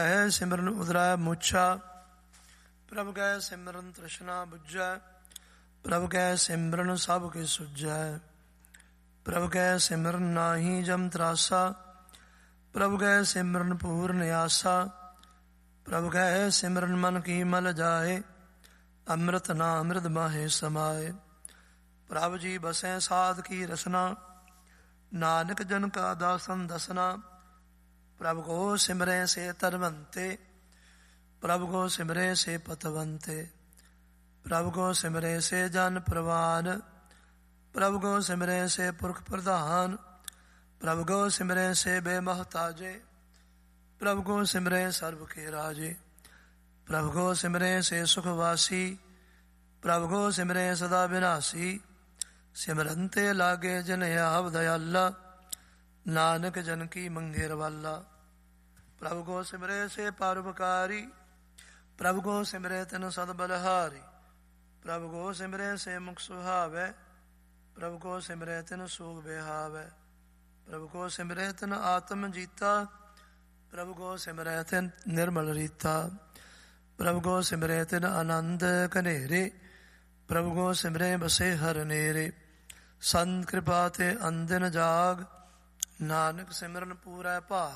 ਹੈ ਸਿਮਰਨ ਉਦਰੈ ਮੁੱਛਾ, ਪ੍ਰਭ ਕੈ ਸਿਮਰਨ ਤ੍ਰਿਸ਼ਨਾ ਬੁਝੈ, ਪ੍ਰਭ ਕੈ ਸਿਮਰਨ ਸਭ ਕੇ ਸੁਝੈ, ਪ੍ਰਭ ਕੈ ਸਿਮਰਨ ਨਾਹੀ ਜਮ ਤਰਾਸਾ, ਪ੍ਰਭ ਕੈ ਸਿਮਰਨ ਪੂਰਨ ਆਸਾ, ਪ੍ਰਭ ਕੈ ਸਿਮਰਨ ਮਨ ਕੀ ਮਲ ਜਾਏ, ਅੰਮ੍ਰਿਤ ਨਾ ਅੰਮ੍ਰਿਤ ਮਾਹੇ ਸਮਾਏ, ਪ੍ਰਭ ਜੀ ਬਸੈ ਸਾਧ ਕੀ ਰਸਨਾ, ਨਾਨਕ ਜਨ ਕਾ ਦਾਸਨ ਦਸਨਾ, ਪ੍ਰਭ ਕੋ ਸਿਮਰੈ ਸੇ ਤਰਵੰਤੇ, ਪ੍ਰਭ ਕੋ ਸਿਮਰੈ ਸੇ ਪਤਵੰਤੇ, ਪ੍ਰਭ ਕੋ ਸਿਮਰੈ ਸੇ ਜਨ ਪ੍ਰਵਾਨ, ਪ੍ਰਭ ਕੋ ਸਿਮਰੈ ਸੇ ਪੁਰਖ ਪ੍ਰਧਾਨ, ਪ੍ਰਭ ਕੋ ਸਿਮਰੈ ਸੇ ਬੇਮਹਤਾਜੇ, ਪ੍ਰਭ ਕੋ ਸਿਮਰੈ ਸਰਬ ਕੇ ਰਾਜੇ, ਪ੍ਰਭ ਕੋ ਸਿਮਰੈ ਸੇ ਸੁਖਵਾਸੀ, ਪ੍ਰਭ ਕੋ ਸਿਮਰੈ ਸਦਾ ਵਿਨਾਸੀ, ਸਿਮਰੰਤੇ ਲਾਗੇ ਜਨ ਆਵ ਦਇਆਲਾ, ਨਾਨਕ ਜਨ ਕੀ ਮੰਗੇ ਰਵਾਲਾ, ਪ੍ਰਭ ਕੋ ਸਿਮਰੈ ਸੇ ਪਰਉਪਕਾਰੀ, ਪ੍ਰਭ ਕੋ ਸਿਮਰੈ ਤਿਨ ਸਦ ਬਲਹਾਰੀ, ਪ੍ਰਭ ਕੋ ਸਿਮਰੈ ਸੇ ਮੁਖ ਸੁਹਾਵੈ, ਪ੍ਰਭ ਕੋ ਸਿਮਰੈ ਤਿਨ ਸੂਖ ਬਿਹਾਵੈ, ਪ੍ਰਭ ਕੋ ਸਿਮਰੈ ਤਿਨ ਆਤਮ ਜੀਤਾ, ਪ੍ਰਭ ਕੋ ਸਿਮਰੈ ਤਿਨ ਨਿਰਮਲ ਰੀਤਾ, ਪ੍ਰਭ ਕੋ ਸਿਮਰੈ ਤਿਨ ਆਨੰਦ ਘਨੇਰੇ, ਪ੍ਰਭ ਕੋ ਸਿਮਰੈ ਬਸੇ ਹਰ ਨੇਰੇ, ਸੰਤ ਕਿਰਪਾ ਤੇ ਅੰਦਿਨ ਜਾਗ, ਨਾਨਕ ਸਿਮਰਨ ਪੂਰੈ ਭਾਗ,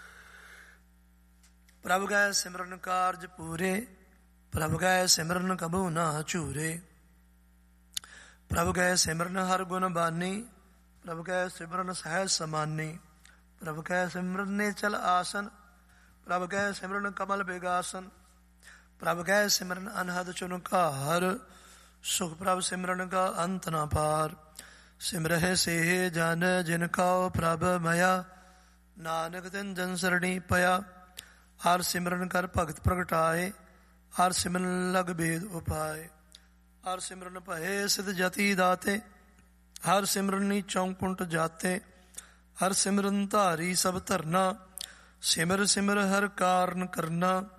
ਪ੍ਰਭ ਕੈ ਸਿਮਰਨ ਕਾਰਜ ਪੂਰੇ, ਪ੍ਰਭ ਕੈ ਸਿਮਰਨ ਕਬਹੁ ਨਾ ਝੂਰੇ, ਪ੍ਰਭ ਕੈ ਸਿਮਰਨ ਹਰ ਗੁਣ ਬਾਨੀ, ਪ੍ਰਭ ਕੈ ਸਿਮਰਨ ਸਹਿਜ ਸਮਾਨੀ, ਪ੍ਰਭ ਕੈ ਸਿਮਰਨ ਨੇਚਲ ਆਸਨ, ਪ੍ਰਭ ਕੈ ਸਿਮਰਨ ਕਮਲ ਬਿਗਾਸਨ, ਪ੍ਰਭ ਕੈ ਸਿਮਰਨ ਅਨਹਦ ਚੁਨਕਾਰ, ਸੁਖ ਪ੍ਰਭ ਸਿਮਰਨ ਕਾ ਅੰਤ ਨਾ ਪਾਰ, ਸਿਮਰਹਿ ਸੇ ਜਨ ਜਿਨ ਕਉ ਪ੍ਰਭ ਮਇਆ, ਨਾਨਕ ਤਿਨ ਜਨ ਸਰਣੀ ਪਿਆ, ਹਰ ਸਿਮਰਨ ਕਰ ਭਗਤ ਪ੍ਰਗਟਾਏ, ਹਰ ਸਿਮਰਨ ਲਗ ਭੇਦ ਉਪਾਏ, ਹਰ ਸਿਮਰਨ ਭਏ ਸਿਧ ਜਤੀ ਦਾਤੇ, ਹਰ ਸਿਮਰਨੀ ਚੌਂਕੁੰਟ ਜਾਤੇ, ਹਰ ਸਿਮਰਨ ਧਾਰੀ ਸਭ ਧਰਨਾ, ਸਿਮਰ ਸਿਮਰ ਹਰ ਕਾਰਨ ਕਰਨਾ,